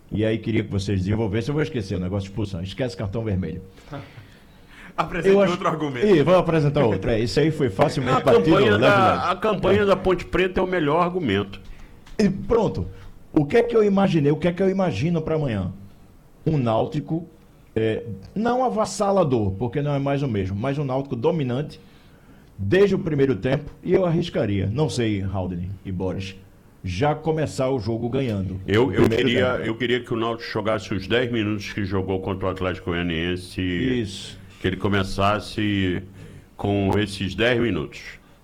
E aí queria que vocês desenvolvessem. Eu vou esquecer o negócio de expulsão. Esquece cartão vermelho. Apresente outro argumento. Vou apresentar outro. Isso aí foi facilmente A batido. campanha da Ponte Preta é o melhor argumento. E pronto. O que é que eu imaginei? O que é que eu imagino para amanhã? Um Náutico, não avassalador, porque não é mais o mesmo, mas um Náutico dominante desde o primeiro tempo. E eu arriscaria, não sei, Haldane e Boris, já começar o jogo ganhando. Eu queria que o Náutico jogasse os 10 minutos que jogou contra o Atlético Goianiense. Isso. Que ele começasse com esses 10 minutos.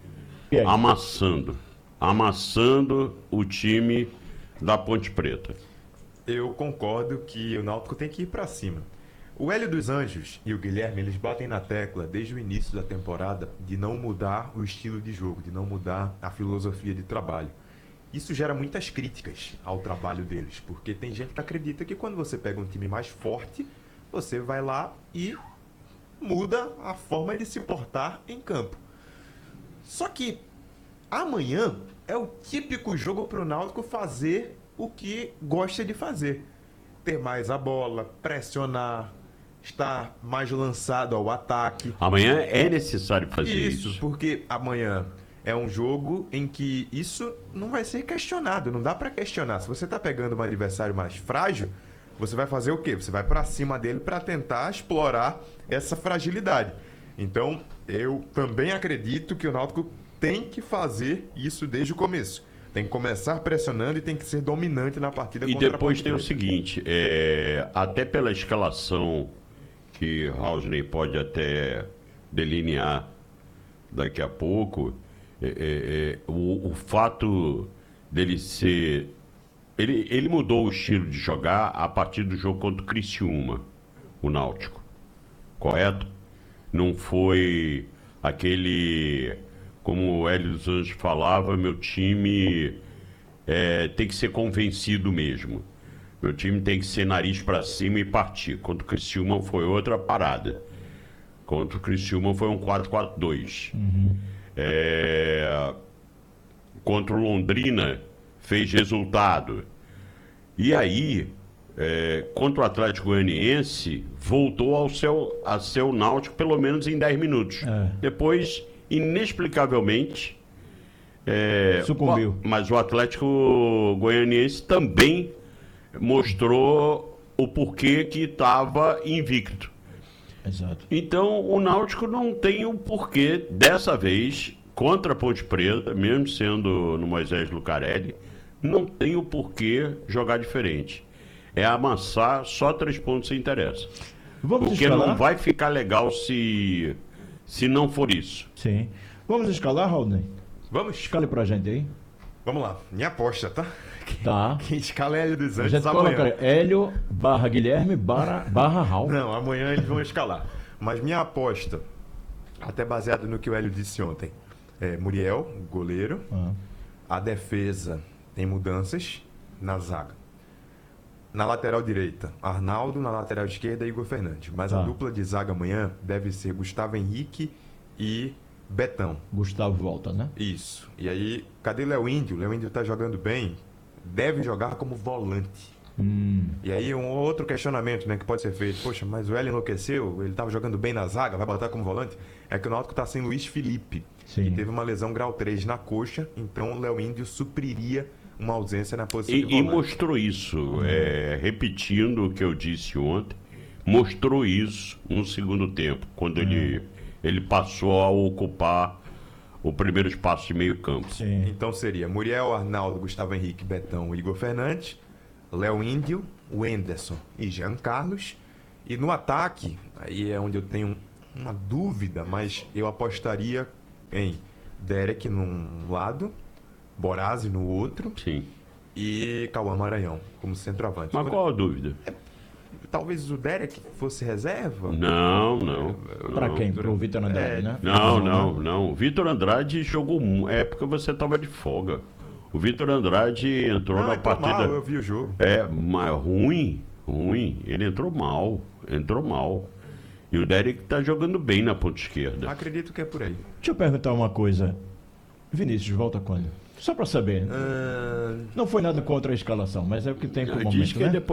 Amassando o time da Ponte Preta. Eu concordo que o Náutico tem que ir para cima. O Hélio dos Anjos e o Guilherme, eles batem na tecla desde o início da temporada de não mudar o estilo de jogo, de não mudar a filosofia de trabalho. Isso gera muitas críticas ao trabalho deles, porque tem gente que acredita que quando você pega um time mais forte, você vai lá e muda a forma de se portar em campo. Só que amanhã é o típico jogo para o Náutico fazer o que gosta de fazer. Ter mais a bola, pressionar, estar mais lançado ao ataque. Amanhã é necessário fazer isso. Porque amanhã é um jogo em que isso não vai ser questionado, não dá para questionar. Se você está pegando um adversário mais frágil, você vai fazer o quê? Você vai para cima dele para tentar explorar essa fragilidade. Então, eu também acredito que o Náutico tem que fazer isso desde o começo. Tem que começar pressionando e tem que ser dominante na partida. E depois tem o seguinte, até pela escalação que Haldane pode até delinear daqui a pouco, o fato dele ser... Ele mudou o estilo de jogar a partir do jogo contra o Criciúma, o Náutico. Correto? Não foi aquele, como o Hélio dos Anjos falava, meu time tem que ser convencido mesmo. Meu time tem que ser nariz para cima e partir. Contra o Criciúma foi outra parada. Contra o Criciúma foi um 4-4-2. Contra o Londrina fez resultado. E aí, contra o Atlético Goianiense, voltou a ser o Náutico pelo menos em 10 minutos. Depois, inexplicavelmente, sucumbiu. Mas o Atlético Goianiense também mostrou o porquê que estava invicto. Exato. Então, o Náutico não tem o porquê, dessa vez, contra a Ponte Preta, mesmo sendo no Moisés Lucarelli, não tem o porquê jogar diferente. É amassar, só 3 pontos se interessa. Porque não vai ficar legal se não for isso. Sim. Vamos escalar, Haldane? Vamos? Escale pra gente aí. Vamos lá. Minha aposta, tá? Tá. Quem escala é Hélio dos A Anjos gente amanhã. coloca Hélio / Guilherme / Raul. Não, amanhã eles vão escalar. Mas minha aposta, até baseada no que o Hélio disse ontem, Muriel, goleiro. A defesa tem mudanças na zaga. Na lateral direita, Arnaldo. Na lateral esquerda, Igor Fernandes. Mas a dupla de zaga amanhã deve ser Gustavo Henrique e Betão. Gustavo volta, né? Isso. E aí, cadê Léo Índio? Léo Índio tá jogando bem. Deve jogar como volante. E aí um outro questionamento, né, que pode ser feito. Poxa, mas o Hélio enlouqueceu, ele estava jogando bem na zaga, vai botar como volante? É que o Náutico está sem Luiz Felipe, que teve uma lesão grau 3 na coxa, então o Léo Índio supriria uma ausência na posição de volante. E mostrou isso, repetindo o que eu disse ontem, mostrou isso no segundo tempo, quando ele passou a ocupar o primeiro espaço de meio campo. Sim. Então seria Muriel, Arnaldo, Gustavo Henrique, Betão, Igor Fernandes, Léo Índio, Wenderson e Jean Carlos. E no ataque, aí é onde eu tenho uma dúvida, mas eu apostaria em Derek num lado, Borazzi no outro. Sim. E Cauã Maranhão como centroavante. Mas qual a dúvida? Talvez o Derek fosse reserva? Não. Pra quem? Pro Vitor Andrade, né? Não. O Vitor Andrade jogou... porque você estava de folga. O Vitor Andrade entrou na partida... Mal, eu vi o jogo. Mas ruim. Ele entrou mal. E o Derek tá jogando bem na ponta esquerda. Acredito que é por aí. Deixa eu perguntar uma coisa. Vinícius, volta quando? Só pra saber. Não foi nada contra a escalação, mas é o que tem pro momento, Diz que né? depois